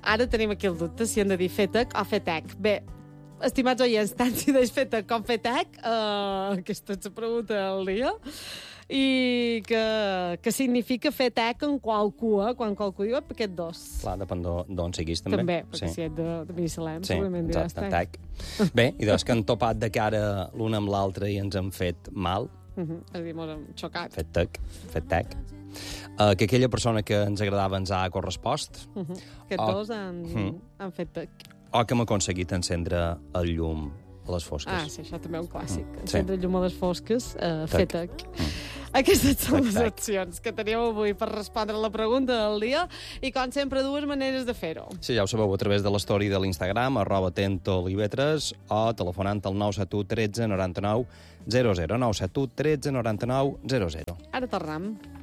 ara tenim aquí el dubte si hem de dir FETEC o FETEC. Bé, estimats oients, tant si deix FETEC com FETEC, aquesta és la pregunta del dia, i que significa FETEC en qualcú, quan qualcú diu aquest dos. Clar, depèn d'on siguis, també. També, perquè si ets de Binissalem, segurament diràs TEC. Bé, i doncs que han topat de cara l'un amb l'altre i ens han fet mal. És a dir, mos hem xocat. Fet tec. Que aquella persona que ens agradava ens ha correspost. Aquests dos han fet tec. O que hem aconseguit encendre el llum a les fosques. Ah, sí, això també és un clàssic. Encendre el llum a les fosques, fer tec. Aquestes són les opcions que teníeu avui per respondre a la pregunta del dia i, com sempre, dues maneres de fer-ho. Sí, ja ho sabeu, a través de l'story de l'Instagram, @tentolivetres, o telefonant al 971 13 99 00. 971 13 99 00. Ara tornem.